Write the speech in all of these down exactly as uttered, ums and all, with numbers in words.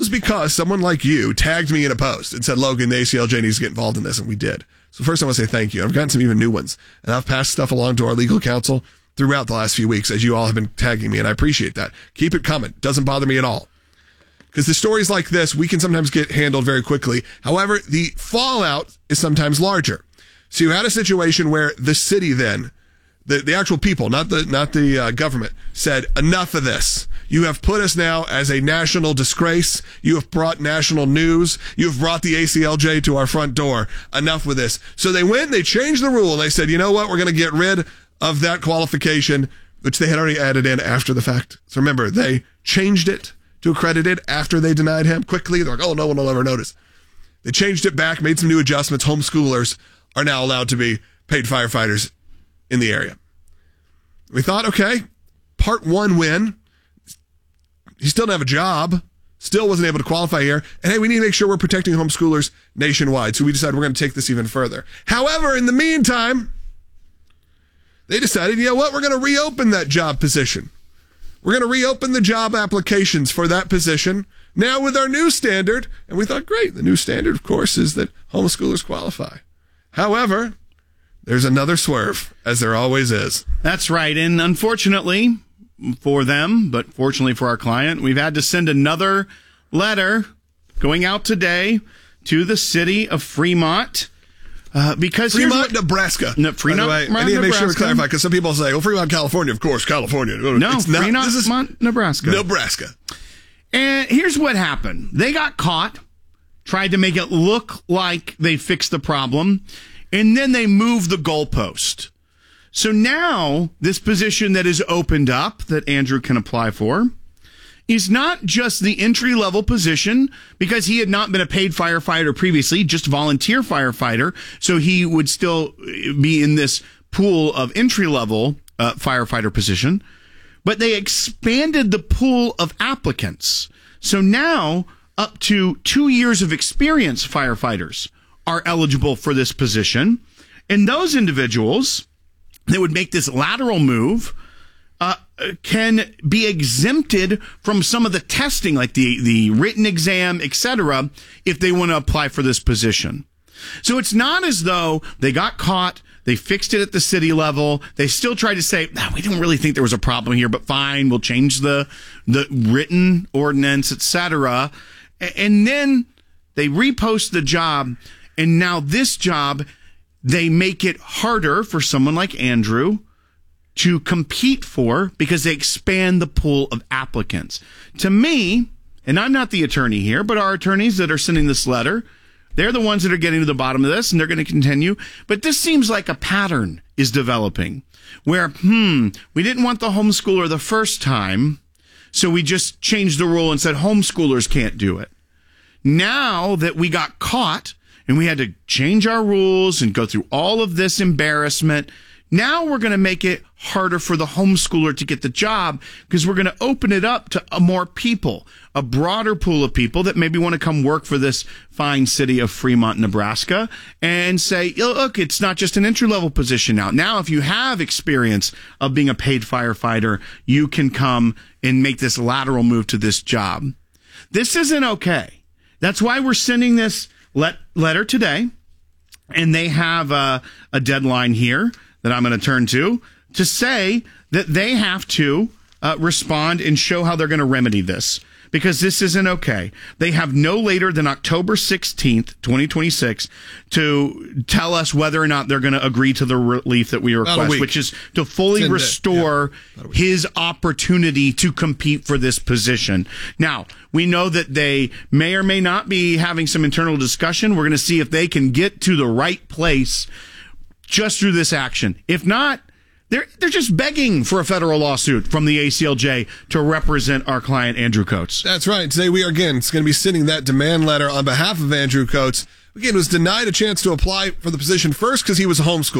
was because someone like you tagged me in a post and said, Logan, the A C L J needs to get involved in this, and we did. So first I want to say thank you. I've gotten some even new ones, and I've passed stuff along to our legal counsel throughout the last few weeks, as you all have been tagging me, and I appreciate that. Keep it coming. Doesn't bother me at all. Because the stories like this, we can sometimes get handled very quickly. However, the fallout is sometimes larger. So you had a situation where the city then, the, the actual people, not the not the uh, government, said, enough of this. You have put us now as a national disgrace. You have brought national news. You have brought the A C L J to our front door. Enough with this. So they went and they changed the rule. And they said, you know what? We're going to get rid of that qualification, which they had already added in after the fact. So remember, they changed it to accredited after they denied him quickly. They're like, oh, no one will ever notice. They changed it back, made some new adjustments. Homeschoolers are now allowed to be paid firefighters in the area. We thought, okay, part one win. He still didn't have a job, still wasn't able to qualify here. And hey, we need to make sure we're protecting homeschoolers nationwide. So we decided we're going to take this even further. However, in the meantime, they decided, you know what, we're going to reopen that job position. We're going to reopen the job applications for that position now with our new standard. And we thought, great, the new standard, of course, is that homeschoolers qualify. However, there's another swerve, as there always is. That's right. And unfortunately for them, but fortunately for our client, we've had to send another letter going out today to the city of Fremont. Uh, because Fremont, what, Nebraska. No, Fremont, By the way, I need to make sure we clarify, because some people say, well, Fremont, California, of course, California. No, it's not, Fremont, this is Nebraska. Nebraska. And here's what happened. They got caught, tried to make it look like they fixed the problem, and then they moved the goalpost. So now this position that is opened up that Andrew can apply for is not just the entry-level position, because he had not been a paid firefighter previously, just volunteer firefighter, so he would still be in this pool of entry-level uh, firefighter position. But they expanded the pool of applicants. So now up to two years of experience firefighters are eligible for this position. And those individuals that would make this lateral move uh, can be exempted from some of the testing, like the, the written exam, et cetera, if they want to apply for this position. So it's not as though they got caught, they fixed it at the city level. They still tried to say, nah, we didn't really think there was a problem here, but fine, we'll change the the written ordinance, et cetera. And then they repost the job, and now this job, they make it harder for someone like Andrew to compete for, because they expand the pool of applicants. To me, and I'm not the attorney here, but our attorneys that are sending this letter, they're the ones that are getting to the bottom of this, and they're going to continue. But this seems like a pattern is developing where, hmm, we didn't want the homeschooler the first time, so we just changed the rule and said homeschoolers can't do it. Now that we got caught and we had to change our rules and go through all of this embarrassment, now we're going to make it harder for the homeschooler to get the job, because we're going to open it up to more people, a broader pool of people that maybe want to come work for this fine city of Fremont, Nebraska, and say, look, it's not just an entry-level position now. Now, if you have experience of being a paid firefighter, you can come and make this lateral move to this job. This isn't okay. That's why we're sending this let- letter today, and they have a, a deadline here that I'm going to turn to, to say that they have to uh, respond and show how they're going to remedy this, because this isn't okay. They have no later than October sixteenth, twenty twenty-six to tell us whether or not they're going to agree to the relief that we request, which is to fully restore yeah, his opportunity to compete for this position. Now, we know that they may or may not be having some internal discussion. We're going to see if they can get to the right place just through this action. If not, they're they're just begging for a federal lawsuit from the A C L J to represent our client, Andrew Coates. That's right. Today we are, again, going to be sending that demand letter on behalf of Andrew Coates. Again, was denied a chance to apply for the position first because he was homeschooled.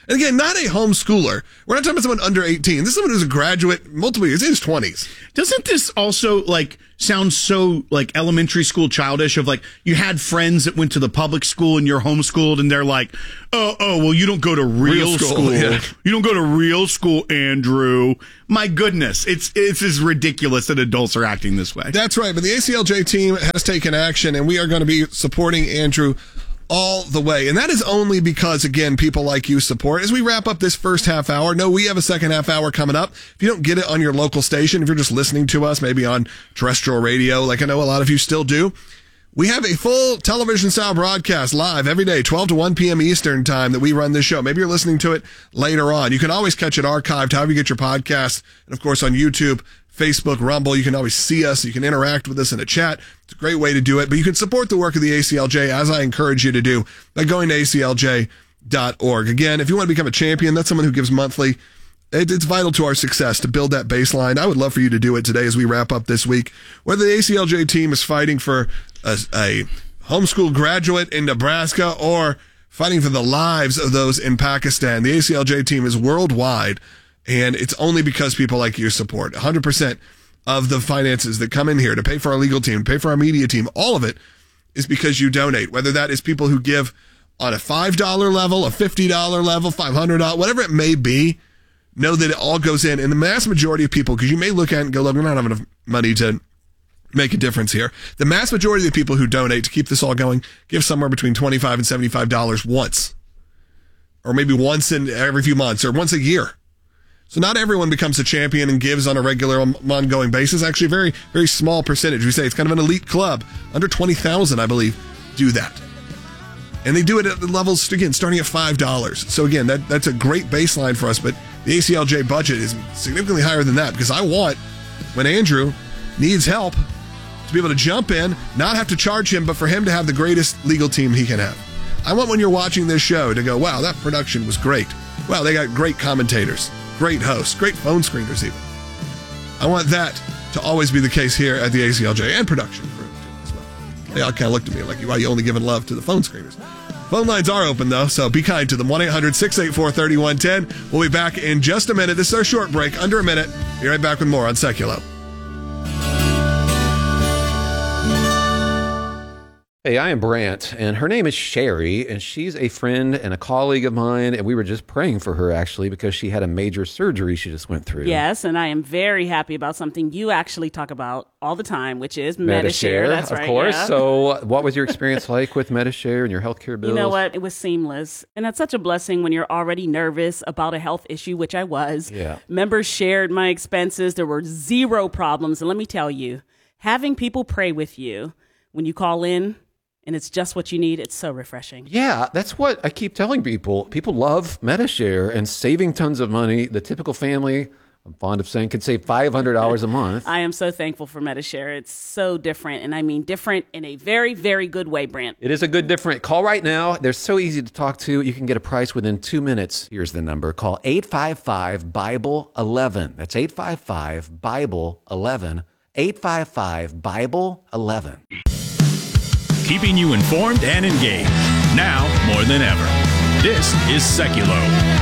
And again, not a homeschooler. We're not talking about someone under eighteen. This is someone who's a graduate multiple years, in his twenties. Doesn't this also like sound so like elementary school childish of like you had friends that went to the public school and you're homeschooled and they're like, oh, oh, well, you don't go to real, Real school, school. yeah. You don't go to real school, Andrew. My goodness. It's, it's as ridiculous that adults are acting this way. That's right. But the A C L J team has taken action, and we are going to be supporting Andrew all the way. And that is only because, again, people like you support. As we wrap up this first half hour, no, we have a second half hour coming up. If you don't get it on your local station, if you're just listening to us, maybe on terrestrial radio, like I know a lot of you still do, we have a full television style broadcast live every day, twelve to one p.m. Eastern time that we run this show. Maybe you're listening to it later on. You can always catch it archived, however you get your podcast. And of course on YouTube, Facebook, Rumble, you can always see us. You can interact with us in a chat. It's a great way to do it. But you can support the work of the A C L J, as I encourage you to do, by going to A C L J dot org. Again, if you want to become a champion, that's someone who gives monthly. It's vital to our success to build that baseline. I would love for you to do it today as we wrap up this week. Whether the A C L J team is fighting for a, a homeschool graduate in Nebraska or fighting for the lives of those in Pakistan, the A C L J team is worldwide. And it's only because people like you support. one hundred percent of the finances that come in here to pay for our legal team, pay for our media team, all of it is because you donate. Whether that is people who give on a five dollar level, a fifty dollar level, five hundred dollars, whatever it may be, know that it all goes in. And the mass majority of people, because you may look at it and go, look, we don't have enough money to make a difference here. The mass majority of the people who donate to keep this all going give somewhere between twenty-five dollars and seventy-five dollars once. Or maybe once in every few months or once a year. So not everyone becomes a champion and gives on a regular ongoing basis. Actually, a very, very small percentage. We say it's kind of an elite club. Under twenty thousand, I believe, do that. And they do it at the levels, again, starting at five dollars. So again, that, that's a great baseline for us. But the A C L J budget is significantly higher than that because I want, when Andrew needs help, to be able to jump in, not have to charge him, but for him to have the greatest legal team he can have. I want when you're watching this show to go, wow, that production was great. Wow, they got great commentators. Great hosts, great phone screeners even. I want that to always be the case here at the A C L J and production crew as well. They all kind of looked at me like, why are you only giving love to the phone screeners? Phone lines are open though, so be kind to them. one eight hundred six eight four three one one zero. We'll be back in just a minute. This is our short break, under a minute. Be right back with more on Seculo. Hey, I am Brant, and her name is Sherry, and she's a friend and a colleague of mine, and we were just praying for her, actually, because she had a major surgery she just went through. Yes, and I am very happy about something you actually talk about all the time, which is Medi-Share. Medi-Share, That's of right, course. yeah. So what was your experience like with Medi-Share and your healthcare bills? You know what? It was seamless. And that's such a blessing when you're already nervous about a health issue, which I was. Yeah. Members shared my expenses. There were zero problems. And let me tell you, having people pray with you when you call in, and it's just what you need, it's so refreshing. Yeah, that's what I keep telling people. People love Medi-Share and saving tons of money. The typical family, I'm fond of saying, could save five hundred dollars a month. I am so thankful for Medi-Share. It's so different, and I mean different in a very, very good way, Brant. It is a good different. Call right now. They're so easy to talk to. You can get a price within two minutes. Here's the number. Call eight five five, Bible eleven. That's eight five five, Bible eleven. eight five five, Bible eleven. Keeping you informed and engaged, now more than ever. This is Seculo.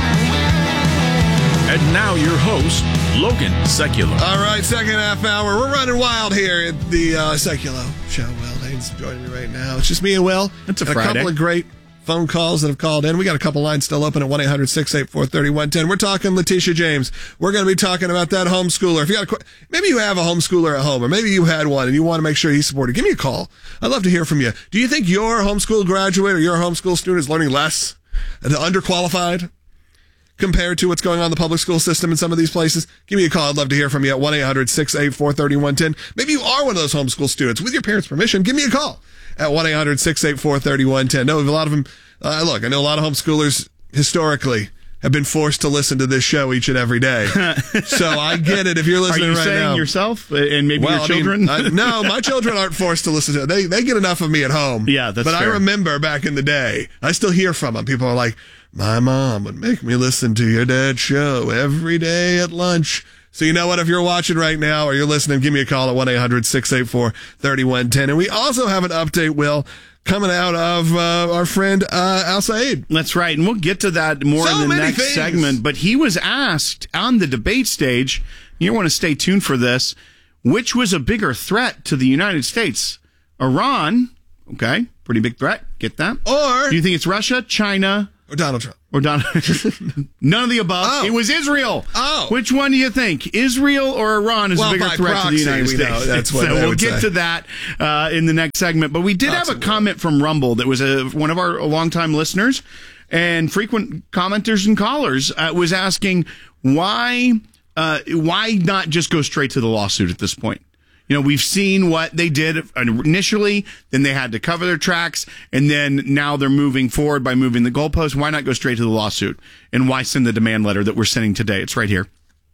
And now your host, Logan Seculo. All right, second half hour. We're running wild here at the uh, Seculo show. Will Haynes joining me right now. It's just me and Will. It's a and Friday. A couple of great phone calls that have called in. We got a couple lines still open at one eight hundred six eight four three one one zero. We're talking Letitia James. We're going to be talking about that homeschooler. If you got a, maybe you have a homeschooler at home, or maybe you had one and you want to make sure he's supported, give me a call. I'd love to hear from you. Do you think your homeschool graduate or your homeschool student is learning less and underqualified compared to what's going on in the public school system in some of these places? Give me a call. I'd love to hear from you at one eight hundred six eight four three one one zero. Maybe you are one of those homeschool students. With your parents' permission, give me a call at one eight hundred six eight four three one one zero. No, a lot of them, uh, look, I know a lot of homeschoolers historically have been forced to listen to this show each and every day. So I get it if you're listening Are you right saying now. yourself and maybe Well, your children? I mean, I, no, my children aren't forced to listen to it. They, they get enough of me at home. Yeah, that's But fair. I remember back in the day, I still hear from them. People are like, my mom would make me listen to your dad's show every day at lunch. So you know what? If you're watching right now or you're listening, give me a call at one eight hundred six eight four three one one zero. And we also have an update, Will, coming out of uh, our friend uh, Al Said. That's right. And we'll get to that more So in the many next things. segment. But he was asked on the debate stage, you want to stay tuned for this, which was a bigger threat to the United States? Iran, okay, pretty big threat. Get that? Or, Do you think it's Russia, China, or Donald Trump. or Donald? None of the above. Oh. It was Israel. Oh. Which one do you think? Israel or Iran is Well, a bigger by threat proxy, to the United we know States? that's what so I we'll would get say. to that uh, in the next segment. But we did have a Proxy. comment from Rumble that was a, one of our longtime listeners and frequent commenters and callers uh, was asking why uh, why not just go straight to the lawsuit at this point? You know, we've seen what they did initially, then they had to cover their tracks, and then now they're moving forward by moving the goalpost. Why not go straight to the lawsuit? And why send the demand letter that we're sending today? It's right here.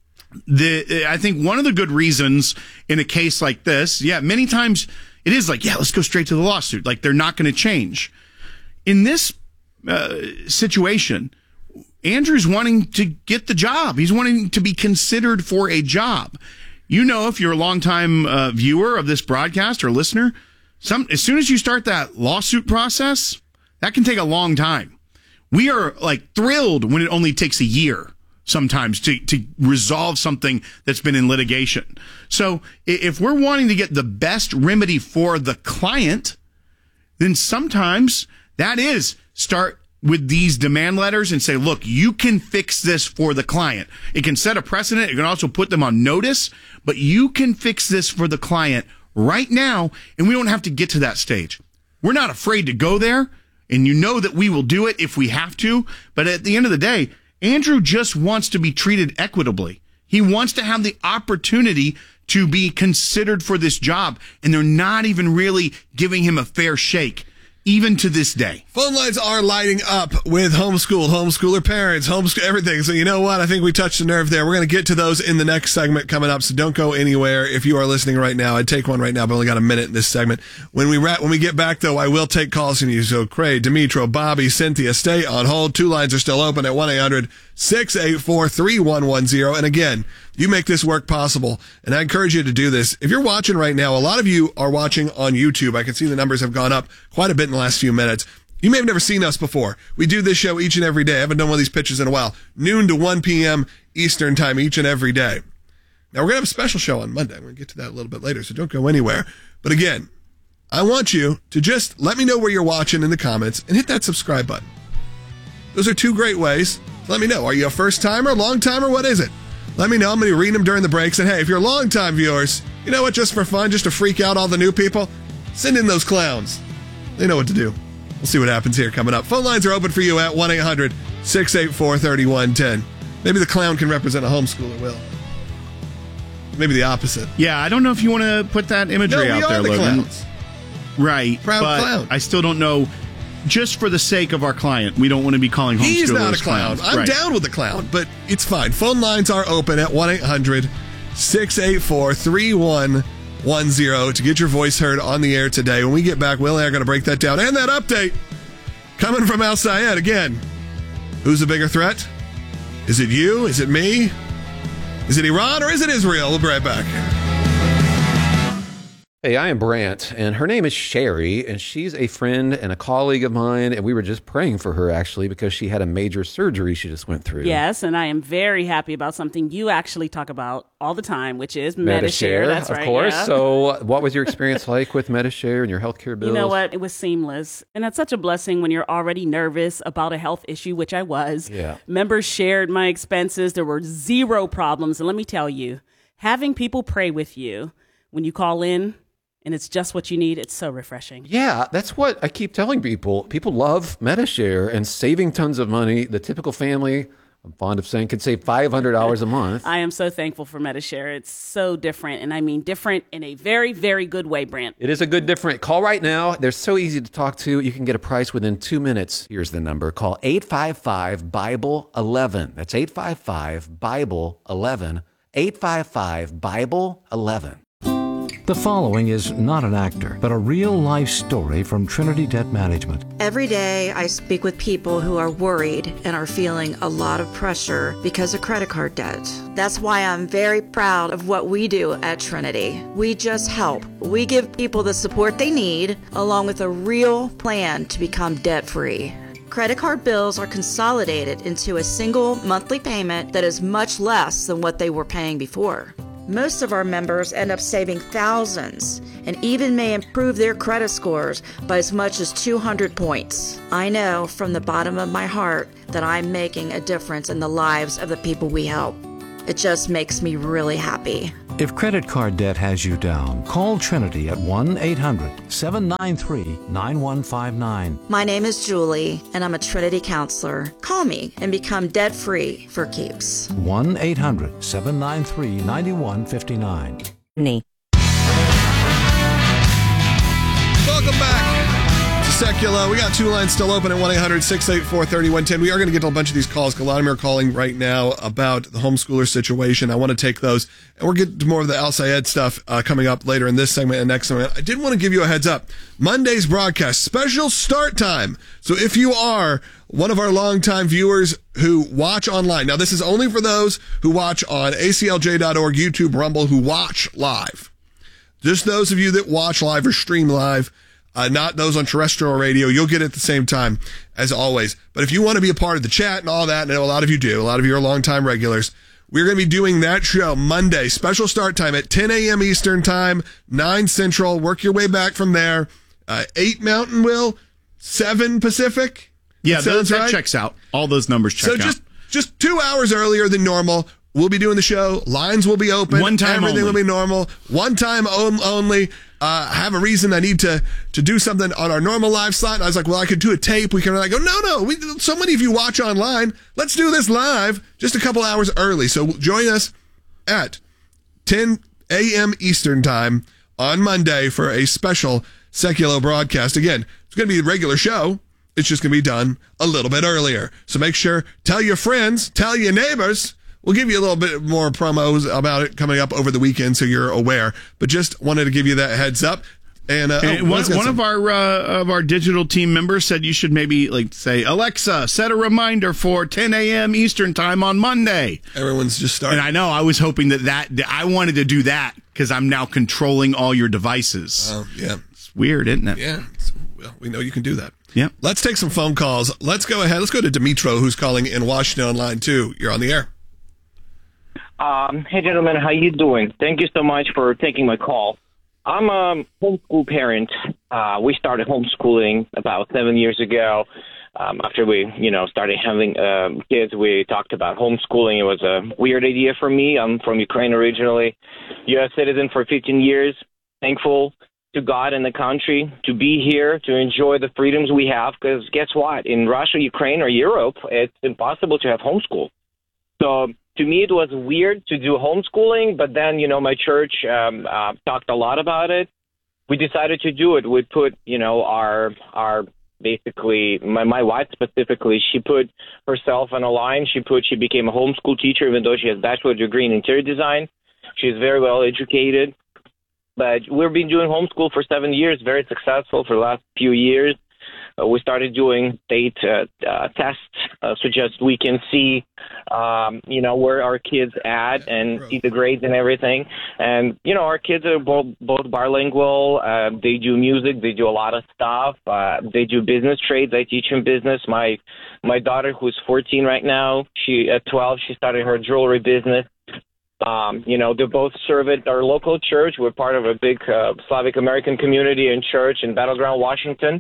The I think one of the good reasons in a case like this, yeah, many times it is like, yeah, let's go straight to the lawsuit. Like they're not going to change. In this uh, situation, Andrew's wanting to get the job. He's wanting to be considered for a job. You know, if you're a longtime uh, viewer of this broadcast or listener, some as soon as you start that lawsuit process, that can take a long time. We are like thrilled when it only takes a year sometimes to, to resolve something that's been in litigation. So if we're wanting to get the best remedy for the client, then sometimes that is start with these demand letters and say, look, you can fix this for the client. It can set a precedent. It can also put them on notice, but you can fix this for the client right now, and we don't have to get to that stage. We're not afraid to go there, and you know that we will do it if we have to, but at the end of the day, Andrew just wants to be treated equitably. He wants to have the opportunity to be considered for this job, and they're not even really giving him a fair shake, even to this day. Phone lines are lighting up with homeschooled, homeschooler parents, homeschool, everything. So you know what? I think we touched a nerve there. We're going to get to those in the next segment coming up. So don't go anywhere. If you are listening right now, I'd take one right now, but I only got a minute in this segment. When we wrap, when we get back though, I will take calls from you. So Craig, Demetro, Bobby, Cynthia, stay on hold. Two lines are still open at one eight hundred six eight four three one one zero. And again, you make this work possible. And I encourage you to do this. If you're watching right now, a lot of you are watching on YouTube. I can see the numbers have gone up quite a bit in the last few minutes. You may have never seen us before. We do this show each and every day. I haven't done one of these pitches in a while. Noon to one p.m. Eastern time each and every day. Now, we're going to have a special show on Monday. We're going to get to that a little bit later, so don't go anywhere. But again, I want you to just let me know where you're watching in the comments and hit that subscribe button. Those are two great ways to let me know. Are you a first-timer, long-timer? What is it? Let me know. I'm going to read them during the breaks. And hey, if you're long-time viewers, you know what? Just for fun, just to freak out all the new people, send in those clowns. They know what to do. We'll see what happens here coming up. Phone lines are open for you at one eight hundred six eight four three one one zero. Maybe the clown can represent a homeschooler, Will. Maybe the opposite. Yeah, I don't know if you want to put that imagery No, we out there, are the Logan. clowns. Right. Proud but clown. I still don't know. Just for the sake of our client, we don't want to be calling homeschoolers He's not a clown. clowns. I'm Right. down with the clown, but it's fine. Phone lines are open at one eight hundred six eight four three one one zero to get your voice heard on the air today. When we get back, Will and I are going to break that down. And that update coming from Al Sayed again. Who's the bigger threat? Is it you? Is it me? Is it Iran or is it Israel? We'll be right back. Hey, I am Brant, and her name is Sherry, and she's a friend and a colleague of mine, and we were just praying for her, actually, because she had a major surgery she just went through. Yes, and I am very happy about something you actually talk about all the time, which is Medishare. That's of right. course. Yeah. So what was your experience like with Medishare and your healthcare bills? You know what? It was seamless. And that's such a blessing when you're already nervous about a health issue, which I was. Yeah. Members shared my expenses. There were zero problems. And let me tell you, having people pray with you when you call in, and it's just what you need, it's so refreshing. Yeah, that's what I keep telling people. People love Medishare and saving tons of money. The typical family, I'm fond of saying, could save five hundred dollars a month. I am so thankful for Medishare. It's so different, and I mean different in a very, very good way, Brant. It is a good different. Call right now. They're so easy to talk to. You can get a price within two minutes. Here's the number. Call eight five five Bible eleven. That's eight five five Bible eleven. eight five five Bible eleven. The following is not an actor, but a real-life story from Trinity Debt Management. Every day I speak with people who are worried and are feeling a lot of pressure because of credit card debt. That's why I'm very proud of what we do at Trinity. We just help. We give people the support they need, along with a real plan to become debt-free. Credit card bills are consolidated into a single monthly payment that is much less than what they were paying before. Most of our members end up saving thousands and even may improve their credit scores by as much as two hundred points. I know from the bottom of my heart that I'm making a difference in the lives of the people we help. It just makes me really happy. If credit card debt has you down, call Trinity at one eight hundred seven nine three nine one five nine. My name is Julie, and I'm a Trinity counselor. Call me and become debt-free for keeps. one eight hundred seven nine three nine one five nine. Me. Welcome back to Secular. We got two lines still open at one eight hundred six eight four three one one zero. We are going to get to a bunch of these calls. A lot of them are calling right now about the homeschooler situation. I want to take those, and we'll get to more of the Al Sayed stuff uh, coming up later in this segment and next segment. I did want to give you a heads up. Monday's broadcast, special start time. So if you are one of our longtime viewers who watch online, now this is only for those who watch on A C L J dot org, YouTube, Rumble, who watch live. Just those of you that watch live or stream live, Uh, not those on terrestrial radio. You'll get it at the same time as always. But if you want to be a part of the chat and all that, and I know a lot of you do, a lot of you are longtime regulars, we're going to be doing that show Monday, special start time at ten a.m. Eastern time, nine Central. Work your way back from there. Uh, eight Mountain, Will, seven Pacific. Yeah, that, that, that right? checks out. All those numbers check so out. So just, just two hours earlier than normal. We'll be doing the show. Lines will be open. One time Everything only. will be normal. One time on, only. Uh, I have a reason I need to, to do something on our normal live slot. And I was like, well, I could do a tape. We can, and I go, no, no. We, so many of you watch online. Let's do this live just a couple hours early. So join us at ten a.m. Eastern time on Monday for a special Secular broadcast. Again, it's going to be a regular show. It's just going to be done a little bit earlier. So make sure, tell your friends, tell your neighbors. We'll give you a little bit more promos about it coming up over the weekend so you're aware. But just wanted to give you that heads up. And, uh, and oh, one, one of our uh, of our digital team members said you should maybe like say, Alexa, set a reminder for ten a.m. Eastern time on Monday. Everyone's just starting. And I know I was hoping that that I wanted to do that because I'm now controlling all your devices. Oh, yeah. It's weird, isn't it? Yeah. Well, we know you can do that. Yeah. Let's take some phone calls. Let's go ahead. Let's go to Dimitro, who's calling in Washington on line two. You're on the air. Um, hey, gentlemen, how you doing? Thank you so much for taking my call. I'm a homeschool parent. Uh, we started homeschooling about seven years ago. Um, after we, you know, started having uh, kids, we talked about homeschooling. It was a weird idea for me. I'm from Ukraine originally, U S citizen for fifteen years. Thankful to God and the country to be here, to enjoy the freedoms we have, because guess what? In Russia, Ukraine, or Europe, it's impossible to have homeschool. So to me, it was weird to do homeschooling, but then, you know, my church um, uh, talked a lot about it. We decided to do it. We put, you know, our our basically, my, my wife specifically, she put herself on a line. She put, she became a homeschool teacher, even though she has a bachelor's degree in interior design. She's very well educated. But we've been doing homeschool for seven years, very successful for the last few years. Uh, we started doing state uh, uh, tests uh, so just we can see, um, you know, where our kids at and see the grades and everything. And, you know, our kids are both, both bilingual. Uh, they do music. They do a lot of stuff. Uh, they do business trades. I teach them business. My my daughter, who's fourteen right now, she at twelve, she started her jewelry business. Um, you know, they both serve at our local church. We're part of a big uh, Slavic American community and church in Battleground, Washington.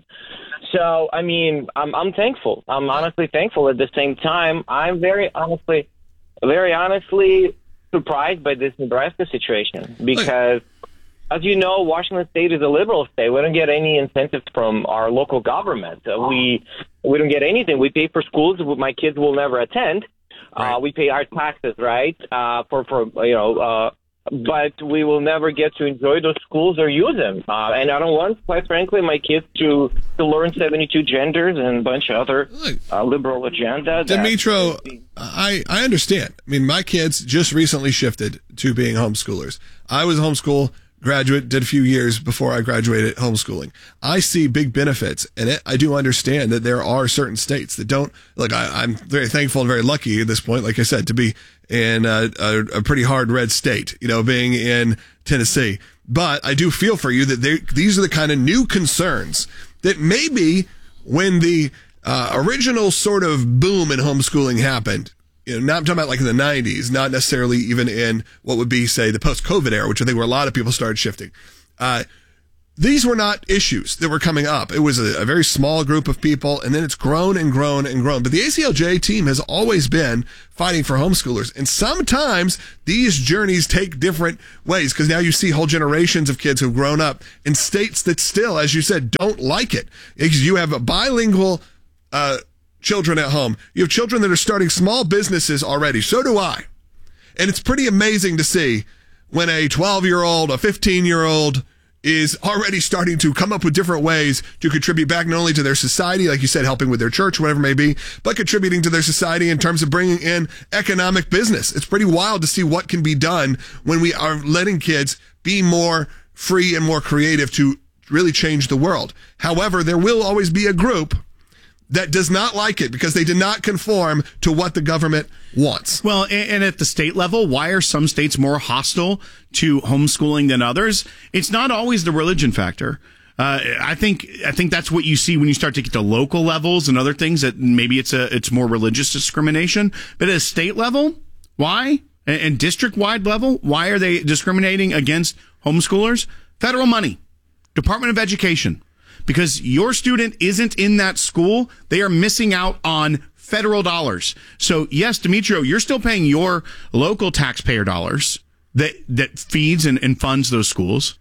So, I mean, I'm I'm thankful. I'm honestly thankful. At the same time, I'm very honestly, very honestly surprised by this Nebraska situation because, as you know, Washington State is a liberal state. We don't get any incentives from our local government. Uh, we we don't get anything. We pay for schools my kids will never attend. Right. Uh, we pay our taxes, right, uh, for, for you know, uh, but we will never get to enjoy those schools or use them. Uh, and I don't want, quite frankly, my kids to, to learn seventy-two genders and a bunch of other uh, liberal agenda. Dimitro, I, I understand. I mean, my kids just recently shifted to being homeschoolers. I was homeschool graduate, did a few years before I graduated homeschooling. I see big benefits, and it, I do understand that there are certain states that don't. Like I, I'm very thankful and very lucky at this point, like I said, to be in a, a, a pretty hard red state, you know, being in Tennessee. But I do feel for you that they, these are the kind of new concerns that maybe when the uh, original sort of boom in homeschooling happened, you know, not I'm talking about like in the nineties, not necessarily even in what would be, say, the post-COVID era, which I think where a lot of people started shifting. Uh, these were not issues that were coming up. It was a, a very small group of people, and then it's grown and grown and grown. But the A C L J team has always been fighting for homeschoolers. And sometimes these journeys take different ways, because now you see whole generations of kids who've grown up in states that still, as you said, don't like it. You have a bilingual uh children at home. You have children that are starting small businesses already. So do I. And it's pretty amazing to see when a twelve-year-old, a fifteen-year-old is already starting to come up with different ways to contribute back not only to their society, like you said, helping with their church, whatever it may be, but contributing to their society in terms of bringing in economic business. It's pretty wild to see what can be done when we are letting kids be more free and more creative to really change the world. However, there will always be a group that does not like it because they did not conform to what the government wants. Well, and at the state level, why are some states more hostile to homeschooling than others? It's not always the religion factor. Uh, I think I think that's what you see when you start to get to local levels and other things, that maybe it's a it's more religious discrimination. But at a state level, why? And district-wide level, why are they discriminating against homeschoolers? Federal money, Department of Education. Because your student isn't in that school, they are missing out on federal dollars. So yes, Demetrio, you're still paying your local taxpayer dollars that that feeds and, and funds those schools.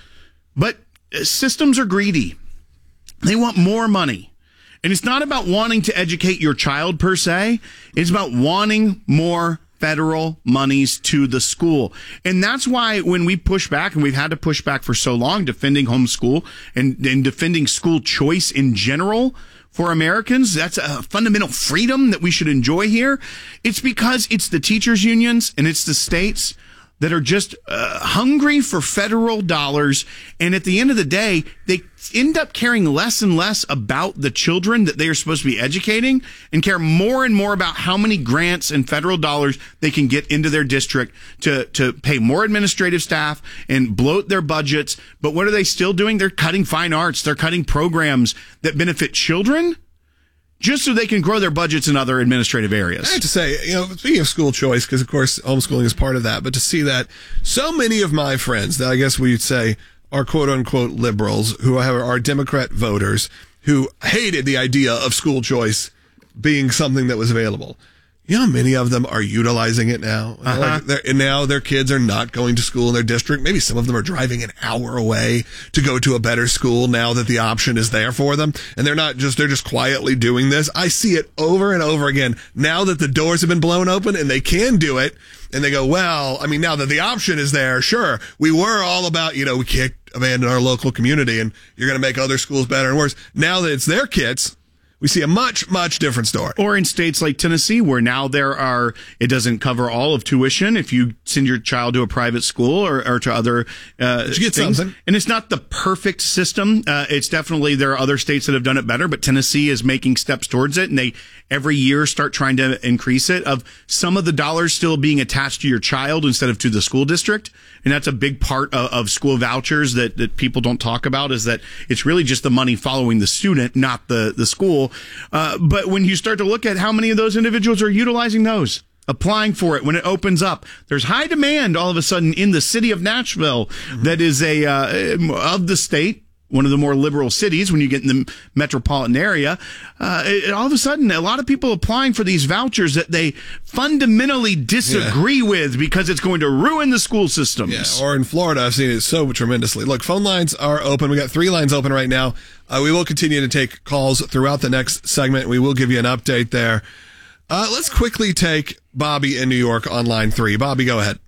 But systems are greedy. They want more money. And it's not about wanting to educate your child per se. It's about wanting more federal monies to the school. And that's why when we push back, and we've had to push back for so long, defending homeschool and, and defending school choice in general for Americans, that's a fundamental freedom that we should enjoy here. It's because it's the teachers' unions and it's the states that are just uh, hungry for federal dollars. And at the end of the day, they end up caring less and less about the children that they are supposed to be educating and care more and more about how many grants and federal dollars they can get into their district to, to pay more administrative staff and bloat their budgets. But what are they still doing? They're cutting fine arts. They're cutting programs that benefit children, just so they can grow their budgets in other administrative areas. I have to say, you know, speaking of school choice, because of course homeschooling is part of that, but to see that so many of my friends that I guess we'd say are quote unquote liberals, who are Democrat voters, who hated the idea of school choice being something that was available. You know how many of them are utilizing it now? Uh-huh. Like and now their kids are not going to school in their district. Maybe some of them are driving an hour away to go to a better school now that the option is there for them. And they're not just, they're just quietly doing this. I see it over and over again now that the doors have been blown open and they can do it. And they go, well, I mean, now that the option is there, sure, we were all about, you know, we can't abandon our local community and you're going to make other schools better and worse. Now that it's their kids, we see a much, much different story. Or in states like Tennessee, where now there are, it doesn't cover all of tuition if you send your child to a private school or, or to other uh, you get things. Something. And it's not the perfect system. Uh, it's definitely, there are other states that have done it better, but Tennessee is making steps towards it. And they every year start trying to increase it, of some of the dollars still being attached to your child instead of to the school district. And that's a big part of, of school vouchers that, that people don't talk about, is that it's really just the money following the student, not the, the school. Uh, but when you start to look at how many of those individuals are utilizing those, applying for it when it opens up, there's high demand all of a sudden in the city of Nashville, mm-hmm. that is a uh, of the state, one of the more liberal cities when you get in the metropolitan area. Uh, it, all of a sudden, a lot of people applying for these vouchers that they fundamentally disagree yeah. with because it's going to ruin the school systems. Yeah, or in Florida, I've seen it so tremendously. Look, phone lines are open. We got three lines open right now. Uh, we will continue to take calls throughout the next segment. We will give you an update there. Uh, let's quickly take Bobby in New York on line three. Bobby, go ahead.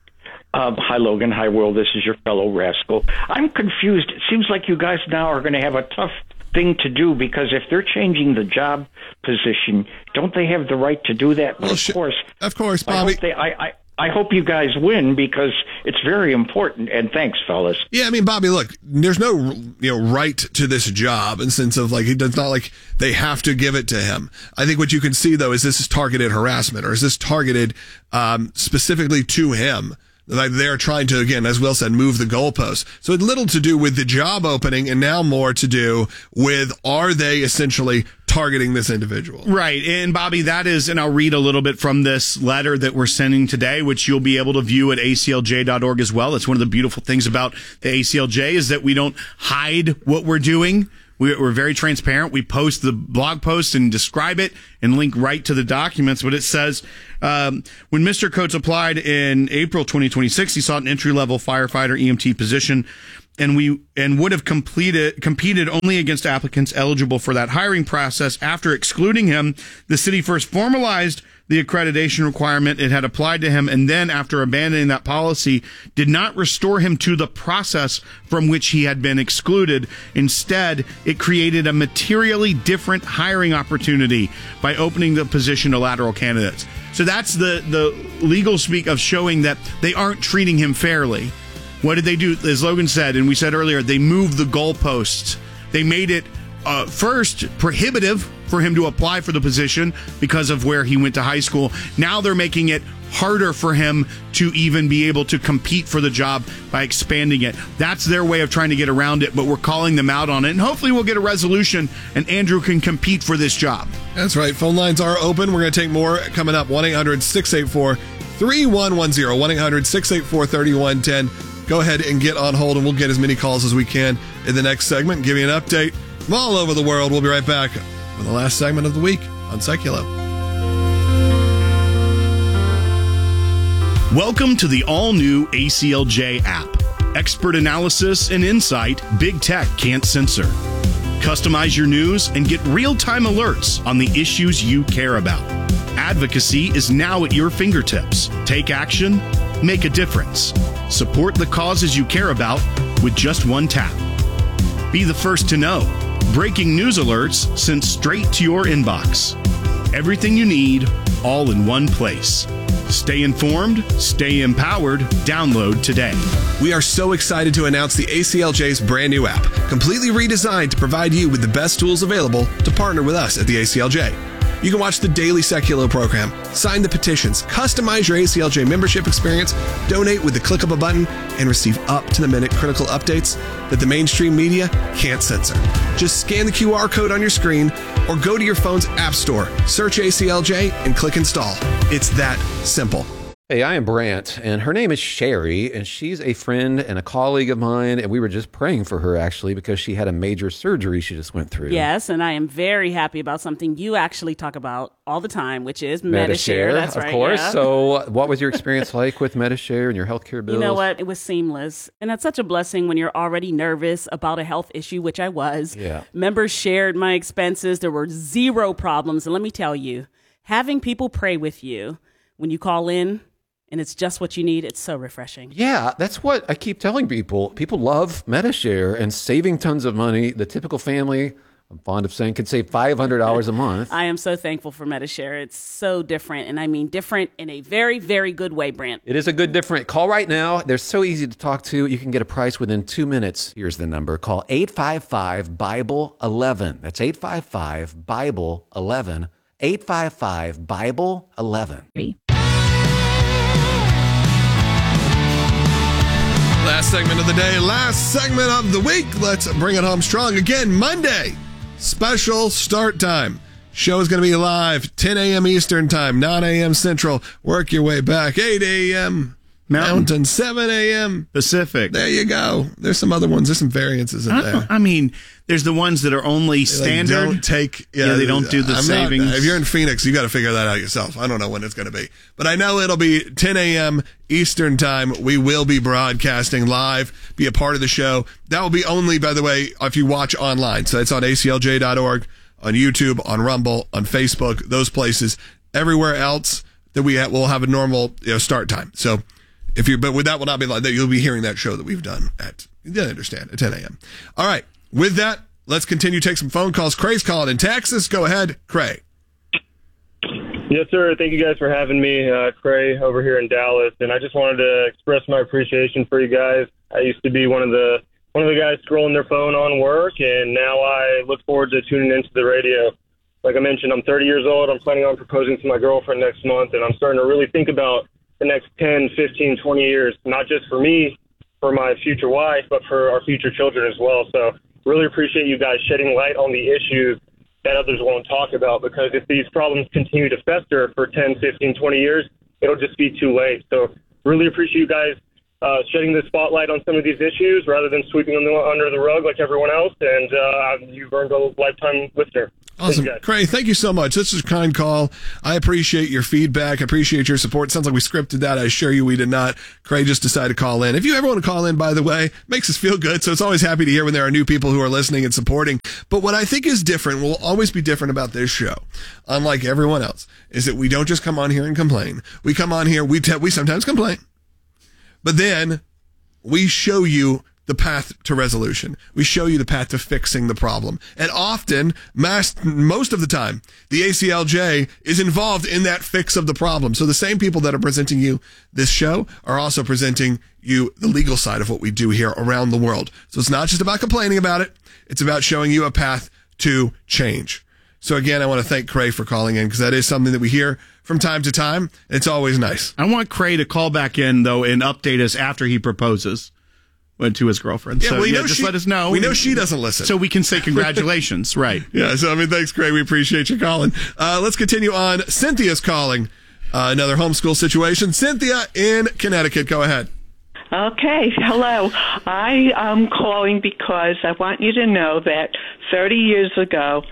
Uh, hi, Logan. Hi, world. This is your fellow rascal. I'm confused. It seems like you guys now are going to have a tough thing to do, because if they're changing the job position, don't they have the right to do that? But well, of sh- course, of course, Bobby. I hope they, I, I, I hope you guys win because it's very important. And thanks, fellas. Yeah, I mean, Bobby, look, there's no, you know, right to this job in the sense of like, it's not like they have to give it to him. I think what you can see though is this is targeted harassment, or is this targeted um, specifically to him? Like they're trying to, again, as Will said, move the goalposts. So it's little to do with the job opening and now more to do with, are they essentially targeting this individual? Right. And Bobby, that is, and I'll read a little bit from this letter that we're sending today, which you'll be able to view at A C L J dot org as well. It's one of the beautiful things about the A C L J is that we don't hide what we're doing. We're very transparent. We post the blog post and describe it and link right to the documents. But it says, um, when Mister Coates applied in April twenty twenty-six, he sought an entry-level firefighter E M T position, and we and would have completed competed only against applicants eligible for that hiring process. After excluding him, the city first formalized the accreditation requirement it had applied to him, and then after abandoning that policy, did not restore him to the process from which he had been excluded. Instead, it created a materially different hiring opportunity by opening the position to lateral candidates. So that's the, the legal speak of showing that they aren't treating him fairly. What did they do? As Logan said, and we said earlier, they moved the goalposts. They made it uh, first prohibitive for him to apply for the position because of where he went to high school. Now they're making it harder for him to even be able to compete for the job by expanding it. That's their way of trying to get around it, but we're calling them out on it, and hopefully we'll get a resolution and Andrew can compete for this job. That's right. Phone lines are open. We're going to take more coming up. one eight hundred six eight four three one one zero. one eight hundred six eight four three one one zero. Go ahead and get on hold, and we'll get as many calls as we can in the next segment and give you an update from all over the world. We'll be right back for the last segment of the week on Secular. Welcome to the all-new A C L J app. Expert analysis and insight big tech can't censor. Customize your news and get real-time alerts on the issues you care about. Advocacy is now at your fingertips. Take action, make a difference. Support the causes you care about with just one tap. Be the first to know. Breaking news alerts sent straight to your inbox. Everything you need, all in one place. Stay informed, stay empowered. Download today. We are so excited to announce the A C L J's brand new app, completely redesigned to provide you with the best tools available to partner with us at the A C L J. You can watch the daily Secular program, sign the petitions, customize your A C L J membership experience, donate with the click of a button, and receive up-to-the-minute critical updates that the mainstream media can't censor. Just scan the Q R code on your screen or go to your phone's app store, search A C L J, and click install. It's that simple. Hey, I am Brant, and her name is Sherry, and she's a friend and a colleague of mine, and we were just praying for her, actually, because she had a major surgery she just went through. Yes, and I am very happy about something you actually talk about all the time, which is Medi-Share. That's of right, course. yeah. So what was your experience like with Medi-Share and your healthcare bills? You know what? It was seamless. And it's such a blessing when you're already nervous about a health issue, which I was. Yeah. Members shared my expenses. There were zero problems. And let me tell you, having people pray with you when you call in, and it's just what you need, it's so refreshing. Yeah, that's what I keep telling people. People love Medi-Share and saving tons of money. The typical family, I'm fond of saying, could save five hundred dollars a month. I am so thankful for Medi-Share. It's so different, and I mean different in a very, very good way, Brant. It is a good different. Call right now. They're so easy to talk to. You can get a price within two minutes. Here's the number. Call eight five five, Bible eleven. That's eight five five, Bible eleven. eight five five, Bible eleven. Last segment of the day, last segment of the week. Let's bring it home strong. Again, Monday, special start time. Show is going to be live, ten a.m. Eastern time, nine a.m. Central. Work your way back, eight a.m. Mountain, Mountain seven a.m. Pacific. There you go. There's some other ones. There's some variances in there. I, I mean, there's the ones that are only standard. They don't take, yeah, yeah they don't do the I'm savings. Not, if you're in Phoenix, you got to figure that out yourself. I don't know when it's going to be, but I know it'll be ten a.m. Eastern time. We will be broadcasting live, be a part of the show. That will be only, by the way, if you watch online. So it's on A C L J dot org, on YouTube, on Rumble, on Facebook, those places. Everywhere else that we have, we'll have a normal, you know, start time. So if you, but with that will not be like that. You'll be hearing that show that we've done at, you understand, at ten a.m. All right. With that, let's continue to take some phone calls. Craig's calling in Texas. Go ahead, Craig. Yes, sir. Thank you guys for having me, uh, Trey, over here in Dallas. And I just wanted to express my appreciation for you guys. I used to be one of the one of the guys scrolling their phone on work, and now I look forward to tuning into the radio. Like I mentioned, I'm thirty years old. I'm planning on proposing to my girlfriend next month, and I'm starting to really think about the next ten, fifteen, twenty years, not just for me, for my future wife, but for our future children as well. So really appreciate you guys shedding light on the issues that others won't talk about, because if these problems continue to fester for ten, fifteen, twenty years, it'll just be too late. So really appreciate you guys uh, shedding the spotlight on some of these issues rather than sweeping them under the rug like everyone else. And uh, you've earned a lifetime listener. Awesome. Cray, thank you so much. This is a kind call. I appreciate your feedback. I appreciate your support. It sounds like we scripted that. I assure you we did not. Cray just decided to call in. If you ever want to call in, by the way, makes us feel good. So it's always happy to hear when there are new people who are listening and supporting. But what I think is different, will always be different about this show, unlike everyone else, is that we don't just come on here and complain. We come on here, we, te- we sometimes complain, but then we show you the path to resolution. We show you the path to fixing the problem. And often, mass, most of the time, the A C L J is involved in that fix of the problem. So the same people that are presenting you this show are also presenting you the legal side of what we do here around the world. So it's not just about complaining about it. It's about showing you a path to change. So again, I want to thank Cray for calling in, because that is something that we hear from time to time. It's always nice. I want Cray to call back in, though, and update us after he proposes to his girlfriend. Yeah, so well, yeah, know just she, let us know. We know she doesn't listen. So we can say congratulations, right? Yeah, so I mean, thanks, Craig. We appreciate you calling. Uh, let's continue on. Cynthia's calling. Uh, another homeschool situation. Cynthia in Connecticut, go ahead. Okay, hello. I am calling because I want you to know that thirty years ago,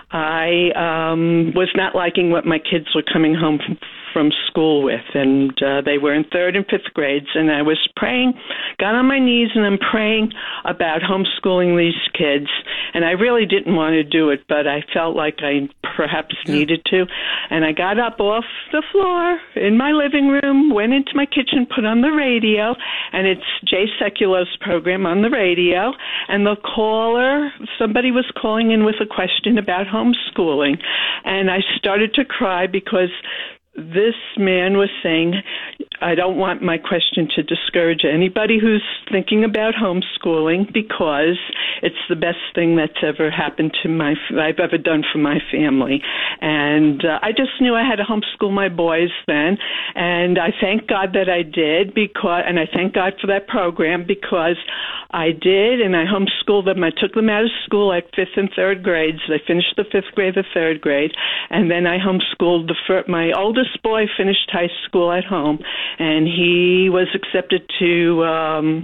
I um, was not liking what my kids were coming home from, from school with, and uh, they were in third and fifth grades, and I was praying, got on my knees, and I'm praying about homeschooling these kids, and I really didn't want to do it, but I felt like I perhaps needed to, and I got up off the floor in my living room, went into my kitchen, put on the radio, and it's Jay Sekulo's program on the radio, and the caller, somebody was calling in with a question about homeschooling, and I started to cry because this man was saying, I don't want my question to discourage anybody who's thinking about homeschooling, because it's the best thing that's ever happened to my, I've ever done for my family. And uh, I just knew I had to homeschool my boys then. And I thank God that I did, because, and I thank God for that program, because I did, and I homeschooled them. I took them out of school at fifth and third grades. They finished the fifth grade, the third grade, and then I homeschooled the first, my oldest boy finished high school at home, and he was accepted to um,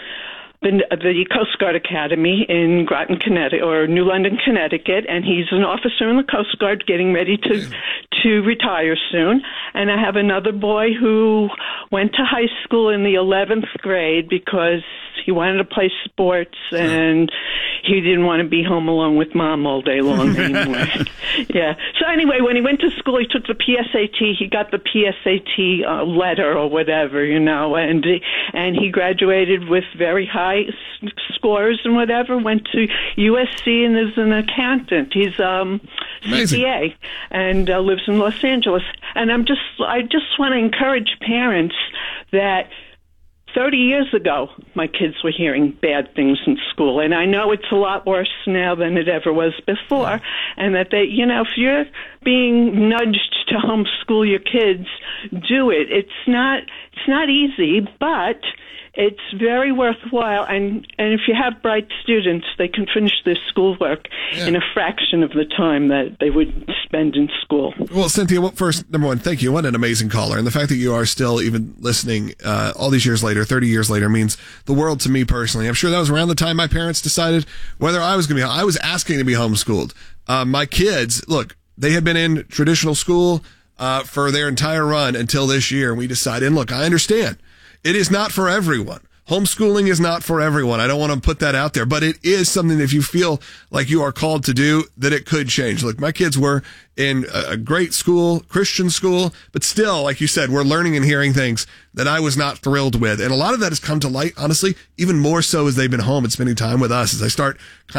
the, the Coast Guard Academy in Groton, Connecticut, or New London, Connecticut, and he's an officer in the Coast Guard getting ready to to retire soon. And I have another boy who went to high school in the eleventh grade because he wanted to play sports, and he didn't want to be home alone with mom all day long anymore. Yeah. So anyway, when he went to school, he took the P S A T. He got the P S A T uh, letter or whatever, you know, and and he graduated with very high s- scores and whatever. Went to U S C and is an accountant. He's um C P A and uh, lives in Los Angeles. And I'm just I just want to encourage parents that thirty years ago, my kids were hearing bad things in school, and I know it's a lot worse now than it ever was before, and that they, you know, if you're being nudged to homeschool your kids, do it. It's not, it's not easy, but it's very worthwhile, and, and if you have bright students, they can finish their schoolwork yeah. in a fraction of the time that they would spend in school. Well, Cynthia, well, first, number one, thank you. What an amazing caller. And the fact that you are still even listening uh, all these years later, thirty years later, means the world to me personally. I'm sure that was around the time my parents decided whether I was going to be, I was asking to be homeschooled. Uh, my kids, look, they had been in traditional school uh, for their entire run until this year, and we decided, and look, I understand. It is not for everyone. Homeschooling is not for everyone. I don't want to put that out there, but it is something that if you feel like you are called to do, that it could change. Look, my kids were in a great school, Christian school, but still, like you said, we're learning and hearing things that I was not thrilled with. And a lot of that has come to light, honestly, even more so as they've been home and spending time with us, as I start kind of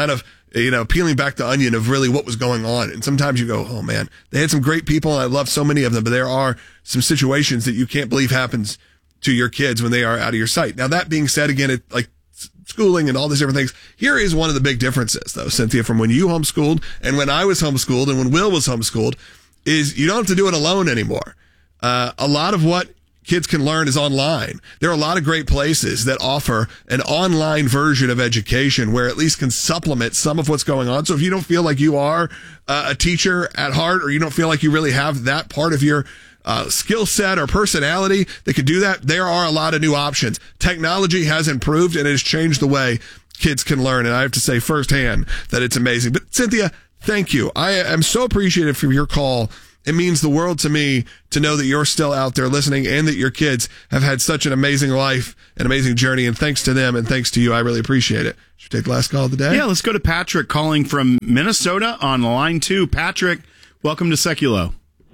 you know, peeling back the onion of really what was going on. And sometimes you go, oh man, they had some great people and I love so many of them, but there are some situations that you can't believe happens to your kids when they are out of your sight. Now, that being said, again, it like schooling and all these different things. Here is one of the big differences though, Cynthia, from when you homeschooled and when I was homeschooled and when Will was homeschooled, is you don't have to do it alone anymore. Uh, a lot of what kids can learn is online. There are a lot of great places that offer an online version of education where at least can supplement some of what's going on. So if you don't feel like you are uh, a teacher at heart, or you don't feel like you really have that part of your uh, skill set or personality that can do that, there are a lot of new options. Technology has improved and it has changed the way kids can learn. And I have to say firsthand that it's amazing. But Cynthia, thank you. I am so appreciative for your call. It means the world to me to know that you're still out there listening and that your kids have had such an amazing life, an amazing journey. And thanks to them and thanks to you, I really appreciate it. Should we take the last call of the day? Yeah, let's go to Patrick calling from Minnesota on line two. Patrick, welcome to Seculo.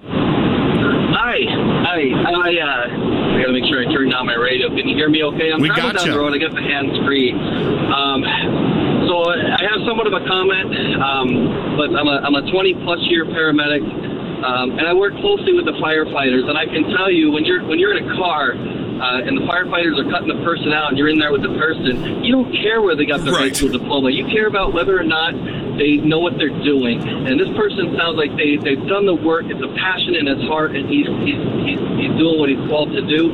Hi. Hi. I, uh, I got to make sure I turn down my radio. Can you hear me okay? I'm we traveling gotcha. down the road. I got the hands free. Um, so I have somewhat of a comment, um, but I'm a, I'm a twenty plus year paramedic. Um, and I work closely with the firefighters, and I can tell you when you're when you're in a car uh, and the firefighters are cutting the person out, and you're in there with the person, you don't care where they got their right. high school diploma. You care about whether or not they know what they're doing. And this person sounds like they they've done the work. It's a passion in his heart, and he's he's he's, he's doing what he's called to do.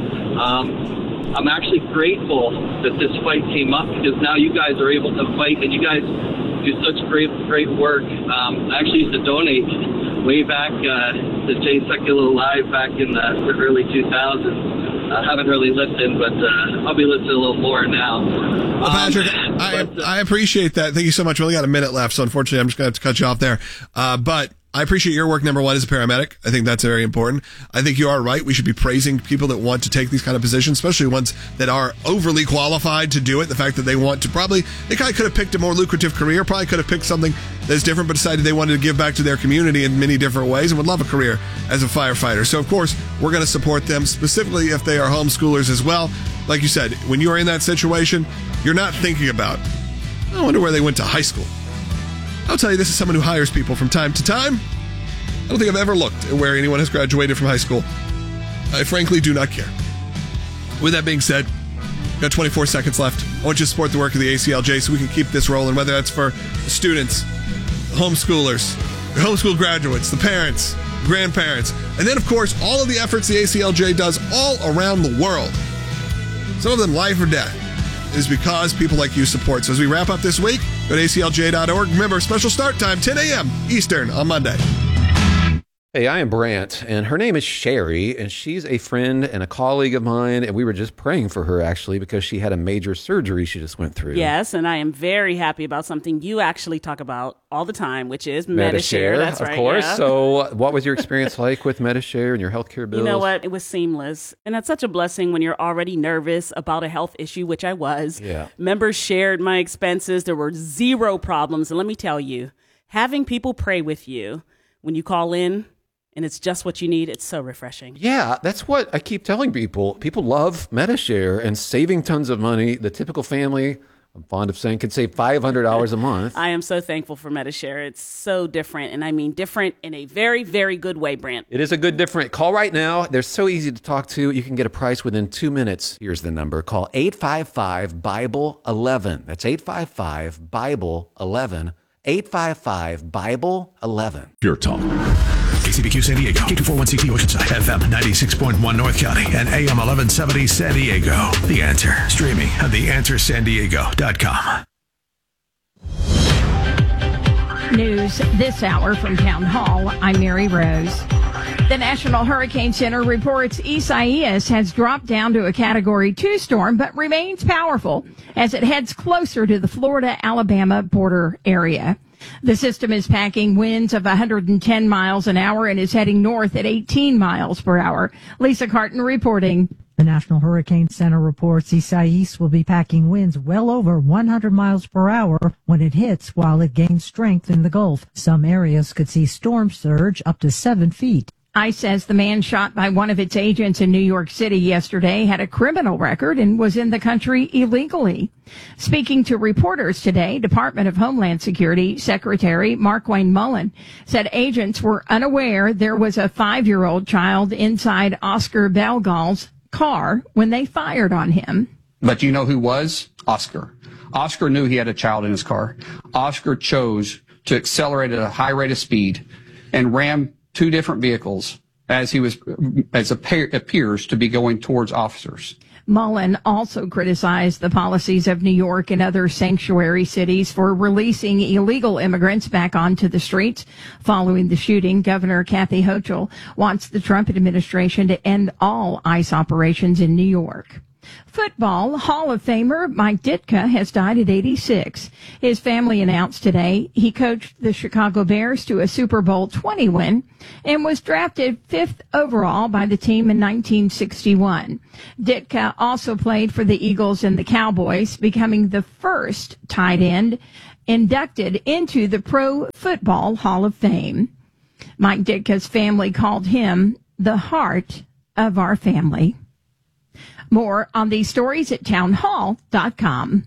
Um, I'm actually grateful that this fight came up because now you guys are able to fight, and you guys do such great great work. Um, I actually used to donate way back uh, to Jay Secular Live back in the early two thousands. I haven't really listened, but uh, I'll be listening a little more now. Well, Patrick, um, I, but, uh, I appreciate that. Thank you so much. We only got a minute left, so unfortunately I'm just going to have to cut you off there. Uh, but I appreciate your work, number one, as a paramedic. I think that's very important. I think you are right. We should be praising people that want to take these kind of positions, especially ones that are overly qualified to do it. The fact that they want to probably, they kind of could have picked a more lucrative career, probably could have picked something that's different, but decided they wanted to give back to their community in many different ways and would love a career as a firefighter. So, of course, we're going to support them, specifically if they are homeschoolers as well. Like you said, when you are in that situation, you're not thinking about, I wonder where they went to high school. I'll tell you, this is someone who hires people from time to time. I don't think I've ever looked at where anyone has graduated from high school. I frankly do not care. With that being said, we've got twenty-four seconds left. I want you to support the work of the A C L J so we can keep this rolling, whether that's for the students, the homeschoolers, the homeschool graduates, the parents, grandparents, and then, of course, all of the efforts the A C L J does all around the world. Some of them life or death. It is because people like you support. So as we wrap up this week, go to A C L J dot org. Remember, special start time, ten a.m. Eastern on Monday. Hey, I am Brant, and her name is Sherry, and she's a friend and a colleague of mine, and we were just praying for her, actually, because she had a major surgery she just went through. Yes, and I am very happy about something you actually talk about all the time, which is Medi-Share. Medi-Share, That's of right, course. yeah. So what was your experience like with Medi-Share and your healthcare bills? You know what? It was seamless. And that's such a blessing when you're already nervous about a health issue, which I was. Yeah. Members shared my expenses. There were zero problems. And let me tell you, having people pray with you when you call in, and it's just what you need, it's so refreshing. Yeah, that's what I keep telling people. People love Medi-Share and saving tons of money. The typical family, I'm fond of saying, could save five hundred dollars a month. I am so thankful for Medi-Share. It's so different, and I mean different in a very, very good way, Brant. It is a good different. Call right now. They're so easy to talk to. You can get a price within two minutes. Here's the number. Call eight five five, Bible eleven. That's eight five five, Bible eleven. eight five five, Bible eleven. Pure Talk. K C B Q San Diego, K two forty-one C T Oceanside, F M ninety-six point one North County, and A M eleven seventy San Diego. The Answer, streaming at the answer san diego dot com. News this hour from Town Hall. I'm Mary Rose. The National Hurricane Center reports Isaias has dropped down to a Category two storm, but remains powerful as it heads closer to the Florida-Alabama border area. The system is packing winds of one hundred ten miles an hour and is heading north at eighteen miles per hour. Lisa Carton reporting. The National Hurricane Center reports Isaias will be packing winds well over one hundred miles per hour when it hits while it gains strength in the Gulf. Some areas could see storm surge up to seven feet. ICE says the man shot by one of its agents in New York City yesterday had a criminal record and was in the country illegally. Speaking to reporters today, Department of Homeland Security Secretary Markwayne Mullin said agents were unaware there was a five-year-old child inside Oscar Belgal's car when they fired on him. But you know who was? Oscar. Oscar knew he had a child in his car. Oscar chose to accelerate at a high rate of speed and ram two different vehicles as he was, as appears to be going towards officers. Mullen also criticized the policies of New York and other sanctuary cities for releasing illegal immigrants back onto the streets. Following the shooting, Governor Kathy Hochul wants the Trump administration to end all ICE operations in New York. Football Hall of Famer Mike Ditka has died at eighty-six. His family announced today he coached the Chicago Bears to a Super Bowl twenty win and was drafted fifth overall by the team in nineteen sixty-one. Ditka also played for the Eagles and the Cowboys, becoming the first tight end inducted into the Pro Football Hall of Fame. Mike Ditka's family called him the heart of our family. More on these stories at townhall dot com.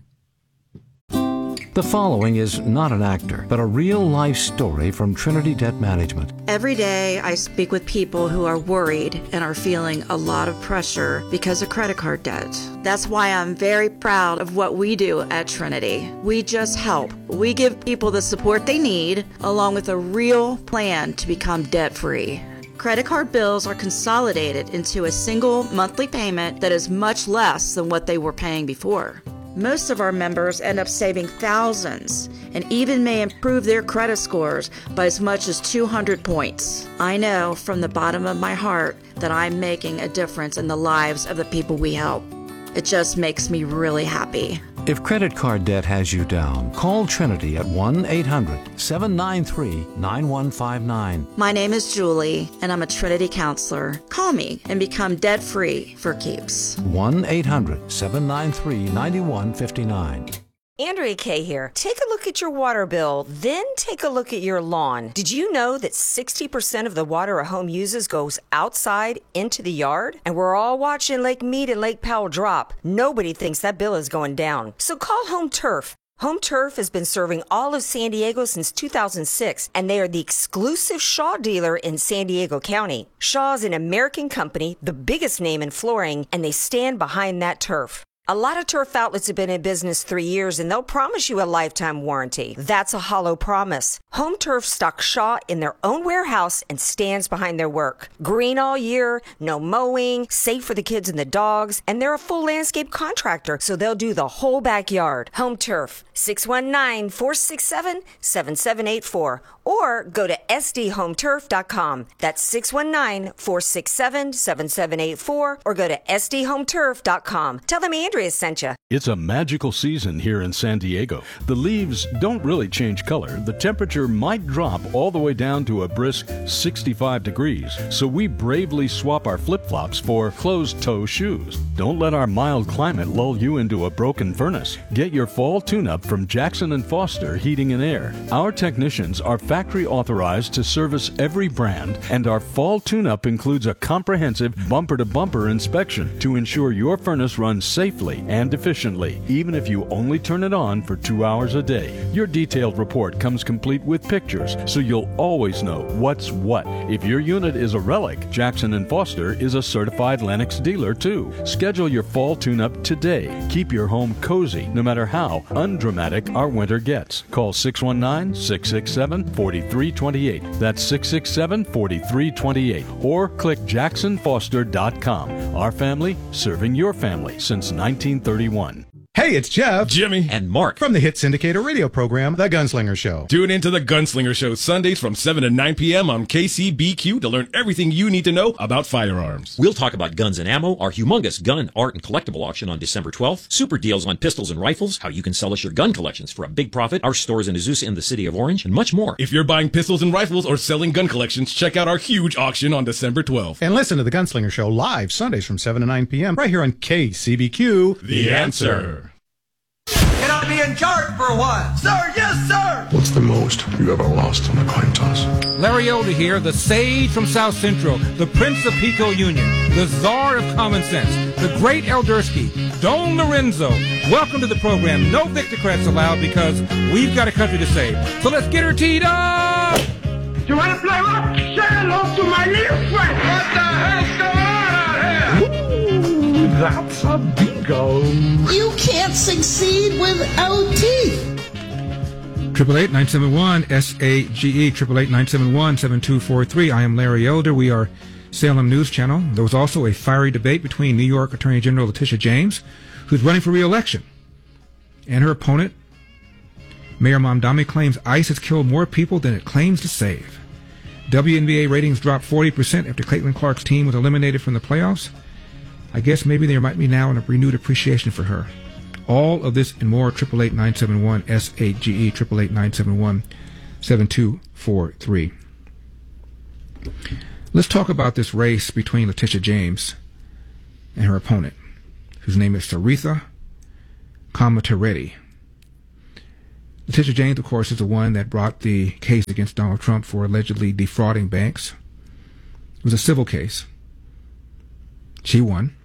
The following is not an actor, but a real-life story from Trinity Debt Management. Every day I speak with people who are worried and are feeling a lot of pressure because of credit card debt. That's why I'm very proud of what we do at Trinity. We just help. We give people the support they need, along with a real plan to become debt-free. Credit card bills are consolidated into a single monthly payment that is much less than what they were paying before. Most of our members end up saving thousands and even may improve their credit scores by as much as two hundred points. I know from the bottom of my heart that I'm making a difference in the lives of the people we help. It just makes me really happy. If credit card debt has you down, call Trinity at one eight hundred seven nine three nine one five nine. My name is Julie, and I'm a Trinity counselor. Call me and become debt-free for keeps. one eight hundred seven nine three nine one five nine. Andrea Kay here. Take a look at your water bill, then take a look at your lawn. Did you know that sixty percent of the water a home uses goes outside into the yard? And we're all watching Lake Mead and Lake Powell drop. Nobody thinks that bill is going down. So call Home Turf. Home Turf has been serving all of San Diego since two thousand six, and they are the exclusive Shaw dealer in San Diego County. Shaw is an American company, the biggest name in flooring, and they stand behind that turf. A lot of turf outlets have been in business three years, and they'll promise you a lifetime warranty. That's a hollow promise. Home Turf stocks Shaw in their own warehouse and stands behind their work. Green all year, no mowing, safe for the kids and the dogs, and they're a full landscape contractor, so they'll do the whole backyard. Home Turf, six one nine, four six seven, seven seven eight four, or go to S D home turf dot com. That's six one nine, four six seven, seven seven eight four, or go to S D home turf dot com. Tell them Andrea sent you. It's a magical season here in San Diego. The leaves don't really change color. The temperature might drop all the way down to a brisk sixty-five degrees. So we bravely swap our flip-flops for closed-toe shoes. Don't let our mild climate lull you into a broken furnace. Get your fall tune-up from Jackson and Foster Heating and Air. Our technicians are factory authorized to service every brand, and our fall tune-up includes a comprehensive bumper-to-bumper inspection to ensure your furnace runs safely and efficiently, even if you only turn it on for two hours a day. Your detailed report comes complete with pictures, so you'll always know what's what. If your unit is a relic, Jackson and Foster is a certified Lennox dealer too. Schedule your fall tune-up today. Keep your home cozy, no matter how undramatic our winter gets. Call six one nine, six six seven, four three two eight. That's six six seven, four three two eight. Or click jackson foster dot com. Our family serving your family since nineteen thirty-one. Hey, it's Jeff, Jimmy, and Mark from the hit syndicator radio program, The Gunslinger Show. Tune into The Gunslinger Show Sundays from seven to nine p.m. on K C B Q to learn everything you need to know about firearms. We'll talk about guns and ammo, our humongous gun, art, and collectible auction on December twelfth, super deals on pistols and rifles, how you can sell us your gun collections for a big profit, our stores in Azusa in the city of Orange, and much more. If you're buying pistols and rifles or selling gun collections, check out our huge auction on December twelfth. And listen to The Gunslinger Show live Sundays from seven to nine p.m. right here on K C B Q. The Answer. Get on the in charge for a while. Sir, yes, sir. What's the most you ever lost on a coin toss? Larry Elder here, the sage from South Central, the Prince of Pico Union, the czar of common sense, the great Eldersky, Don Lorenzo. Welcome to the program. No Victocrats allowed because we've got a country to save. So let's get her teed up! You want to play rock? Say hello to my little friend. What the hell's going on out here? Ooh, that's a bingo. You can't succeed without teeth. Triple eight nine seven one S A G E triple eight nine seven one seven two four three. I am Larry Elder. We are Salem News Channel. There was also a fiery debate between New York Attorney General Letitia James, who's running for re-election, and her opponent, Mayor Mamdani, claims ICE has killed more people than it claims to save. W N B A ratings dropped forty percent after Caitlin Clark's team was eliminated from the playoffs. I guess maybe there might be now a renewed appreciation for her. All of this and more, triple eight nine seven one S A G E, triple eight nine seven one seven two four three. Let's talk about this race between Letitia James and her opponent, whose name is Saritha Kamatereddy. Letitia James, of course, is the one that brought the case against Donald Trump for allegedly defrauding banks. It was a civil case. She won.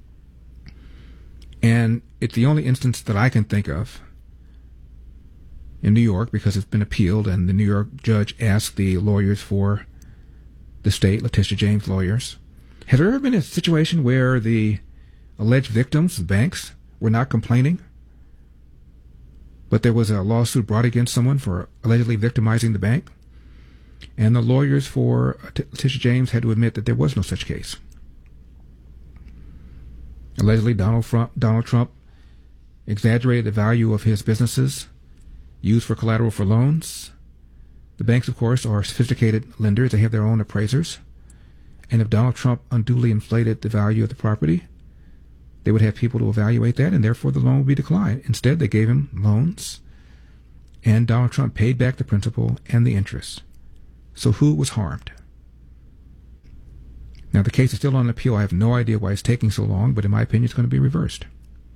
And it's the only instance that I can think of in New York, because it's been appealed, and the New York judge asked the lawyers for the state, Letitia James lawyers, has there ever been a situation where the alleged victims, the banks, were not complaining, but there was a lawsuit brought against someone for allegedly victimizing the bank, and the lawyers for Letitia James had to admit that there was no such case? Allegedly, Donald Trump, Donald Trump exaggerated the value of his businesses used for collateral for loans. The banks, of course, are sophisticated lenders. They have their own appraisers. And if Donald Trump unduly inflated the value of the property, they would have people to evaluate that, and therefore the loan would be declined. Instead, they gave him loans, and Donald Trump paid back the principal and the interest. So who was harmed? Now, the case is still on appeal. I have no idea why it's taking so long, but in my opinion, it's going to be reversed.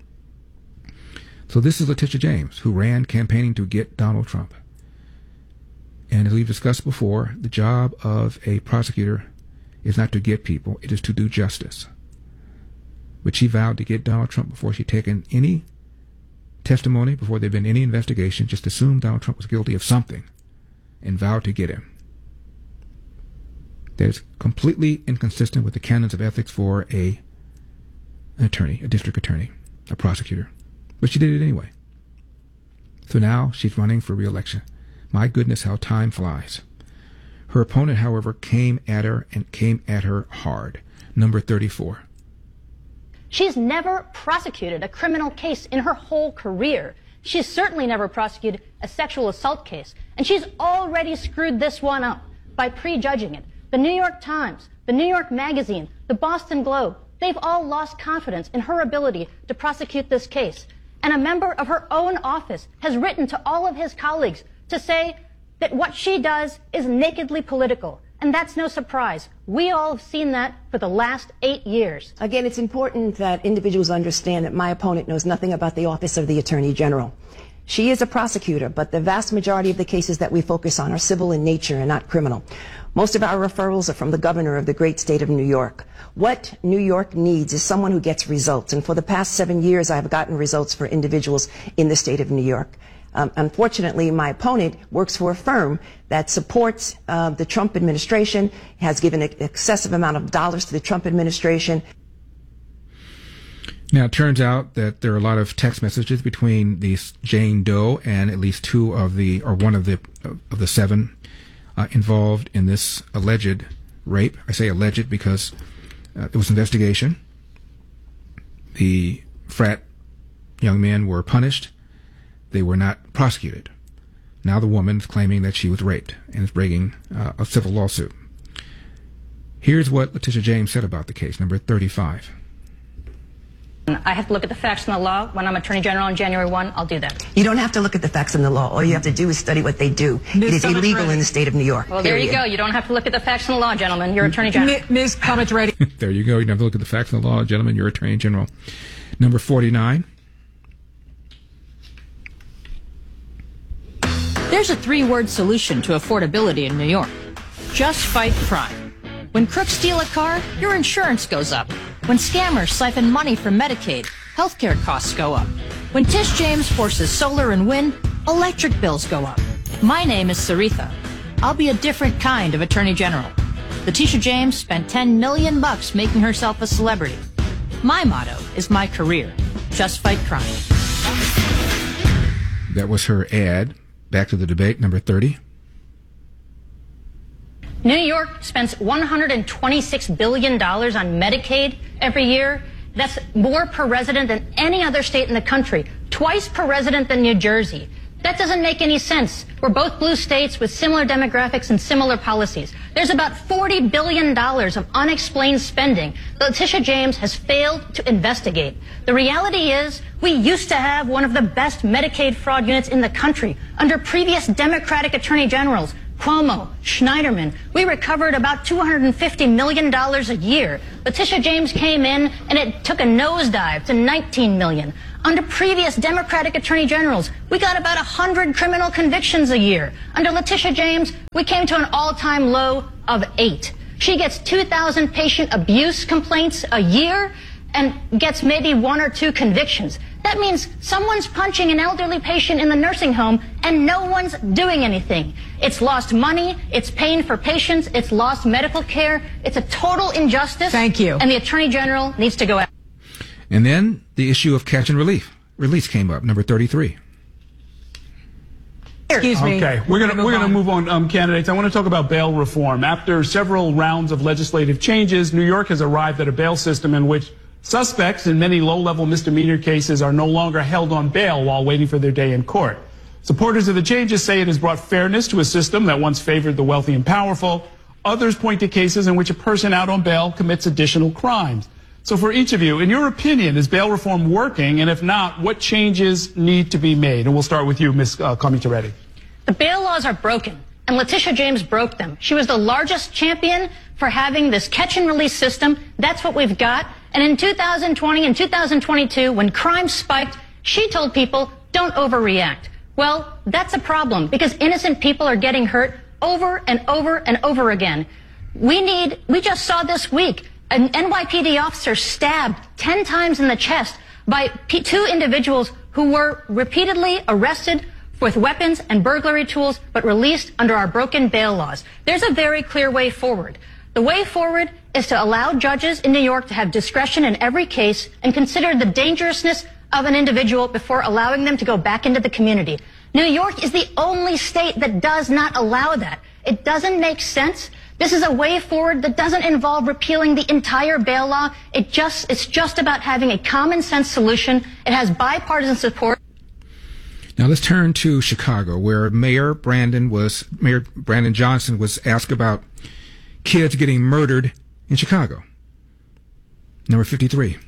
So this is Letitia James, who ran campaigning to get Donald Trump. And as we've discussed before, the job of a prosecutor is not to get people, it is to do justice. But she vowed to get Donald Trump before she'd taken any testimony, before there'd been any investigation, just assumed Donald Trump was guilty of something, and vowed to get him. That is completely inconsistent with the canons of ethics for a an attorney, a district attorney, a prosecutor. But she did it anyway. So now she's running for re-election. My goodness, how time flies. Her opponent, however, came at her and came at her hard. Number thirty-four. She's never prosecuted a criminal case in her whole career. She's certainly never prosecuted a sexual assault case. And she's already screwed this one up by prejudging it. The New York Times, the New York Magazine, the Boston Globe, they've all lost confidence in her ability to prosecute this case. And a member of her own office has written to all of his colleagues to say that what she does is nakedly political. And that's no surprise. We all have seen that for the last eight years. Again, it's important that individuals understand that my opponent knows nothing about the Office of the Attorney General. She is a prosecutor, but the vast majority of the cases that we focus on are civil in nature and not criminal. Most of our referrals are from the governor of the great state of New York. What New York needs is someone who gets results. And for the past seven years, I've gotten results for individuals in the state of New York. Um, unfortunately, my opponent works for a firm that supports uh, the Trump administration, has given an excessive amount of dollars to the Trump administration. Now, it turns out that there are a lot of text messages between these Jane Doe and at least two of the, or one of the, of the seven uh, involved in this alleged rape. I say alleged because uh, it was an investigation. The frat young men were punished. They were not prosecuted. Now the woman is claiming that she was raped and is bringing uh, a civil lawsuit. Here's what Letitia James said about the case, number thirty-five. I have to look at the facts and the law. When I'm Attorney General on January first, I'll do that. You don't have to look at the facts and the law. All you have to do is study what they do. It is illegal in the state of New York. Well, there you go. You don't have to look at the facts and the law, gentlemen. You're Attorney General. Miz Kamatereddy. There you go. You don't have to look at the facts and the law, gentlemen. You're Attorney General. Number forty-nine. There's a three-word solution to affordability in New York. Just fight crime. When crooks steal a car, your insurance goes up. When scammers siphon money from Medicaid, healthcare costs go up. When Tish James forces solar and wind, electric bills go up. My name is Saritha. I'll be a different kind of Attorney General. Letitia James spent ten million bucks making herself a celebrity. My motto is my career. Just fight crime. That was her ad. Back to the debate, number thirty. New York spends one hundred twenty-six billion dollars on Medicaid every year. That's more per resident than any other state in the country, twice per resident than New Jersey. That doesn't make any sense. We're both blue states with similar demographics and similar policies. There's about forty billion dollars of unexplained spending that Letitia James has failed to investigate. The reality is we used to have one of the best Medicaid fraud units in the country under previous Democratic attorney generals. Cuomo, Schneiderman, we recovered about two hundred fifty million dollars a year. Letitia James came in and it took a nosedive to nineteen million dollars. Under previous Democratic attorney generals, we got about one hundred criminal convictions a year. Under Letitia James, we came to an all-time low of eight. She gets two thousand patient abuse complaints a year and gets maybe one or two convictions. That means someone's punching an elderly patient in the nursing home and no one's doing anything. It's lost money, it's pain for patients, it's lost medical care. It's a total injustice. Thank you. And the Attorney General needs to go out. And then the issue of catch and relief. Release came up, number thirty-three. Excuse me. Okay, we're gonna we're gonna on. move on, um, candidates. I want to talk about bail reform. After several rounds of legislative changes, New York has arrived at a bail system in which suspects in many low-level misdemeanor cases are no longer held on bail while waiting for their day in court. Supporters of the changes say it has brought fairness to a system that once favored the wealthy and powerful. Others point to cases in which a person out on bail commits additional crimes. So for each of you, in your opinion, is bail reform working? And if not, what changes need to be made? And we'll start with you, Miz Uh, Comitoretti. The bail laws are broken, and Letitia James broke them. She was the largest champion for having this catch and release system. That's what we've got. And in two thousand twenty and two thousand twenty-two, when crime spiked, she told people, don't overreact. Well, that's a problem because innocent people are getting hurt over and over and over again. We need, we just saw this week, an N Y P D officer stabbed ten times in the chest by P- two individuals who were repeatedly arrested with weapons and burglary tools, but released under our broken bail laws. There's a very clear way forward. The way forward is to allow judges in New York to have discretion in every case and consider the dangerousness of an individual before allowing them to go back into the community. New York is the only state that does not allow that. It doesn't make sense. This is a way forward that doesn't involve repealing the entire bail law. It just, it's just about having a common sense solution. It has bipartisan support. Now let's turn to Chicago, where Mayor Brandon was Mayor Brandon Johnson was asked about kids getting murdered in Chicago. Number fifty-three.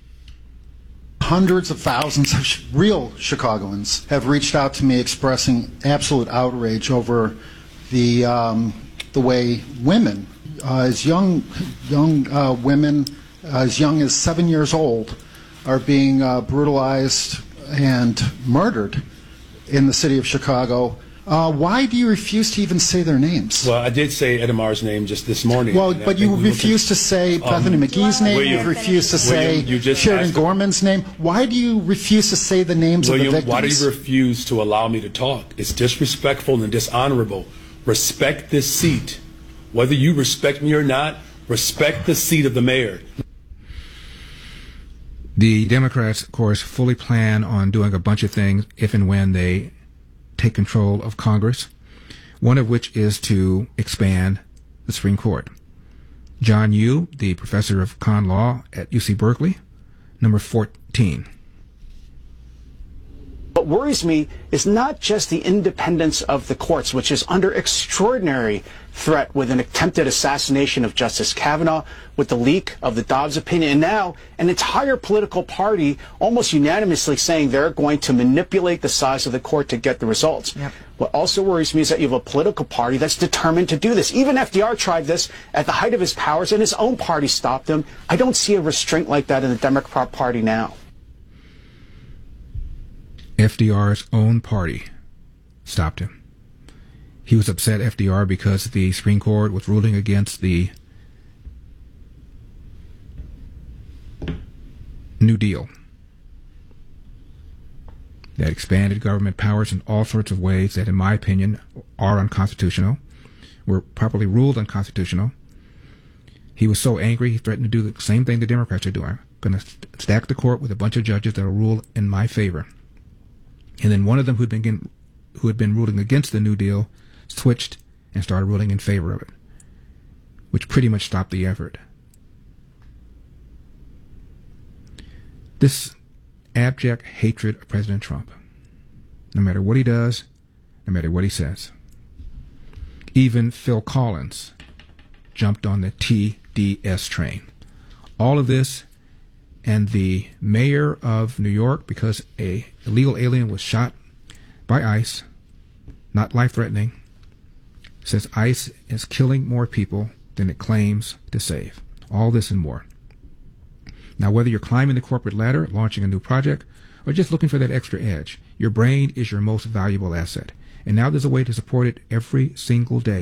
Hundreds of thousands of sh- real Chicagoans have reached out to me expressing absolute outrage over the um, the way women, uh, as young young uh, women, as young as seven years old, are being uh, brutalized and murdered in the city of Chicago. Uh, why do you refuse to even say their names? Well, I did say Edamar's name just this morning. Well, but you we refuse to say um, Bethany McGee's name. William, you refuse to say William, you just Sheridan Gorman's name. Why do you refuse to say the names William, of the victims? Why do you refuse to allow me to talk? It's disrespectful and dishonorable. Respect this seat. Whether you respect me or not, respect the seat of the mayor. The Democrats, of course, fully plan on doing a bunch of things if and when they take control of Congress, one of which is to expand the Supreme Court. John Yoo, the professor of con law at U C Berkeley, number fourteen. What worries me is not just the independence of the courts, which is under extraordinary threat with an attempted assassination of Justice Kavanaugh, with the leak of the Dobbs opinion, and now an entire political party almost unanimously saying they're going to manipulate the size of the court to get the results. Yep. What also worries me is that you have a political party that's determined to do this. Even F D R tried this at the height of his powers, and his own party stopped him. I don't see a restraint like that in the Democrat Party now. F D R's own party stopped him. He was upset, F D R, because the Supreme Court was ruling against the New Deal that expanded government powers in all sorts of ways that, in my opinion, are unconstitutional, were properly ruled unconstitutional. He was so angry, he threatened to do the same thing the Democrats are doing. Going to stack the court with a bunch of judges that will rule in my favor. And then one of them who'd been, who had been ruling against the New Deal switched and started ruling in favor of it, which pretty much stopped the effort. This abject hatred of President Trump, no matter what he does, no matter what he says. Even Phil Collins jumped on the T D S train. All of this, and the mayor of New York, because a illegal alien was shot by ICE, not life-threatening, says ICE is killing more people than it claims to save. All this and more. Now, whether you're climbing the corporate ladder, launching a new project, or just looking for that extra edge, your brain is your most valuable asset. And now there's a way to support it every single day.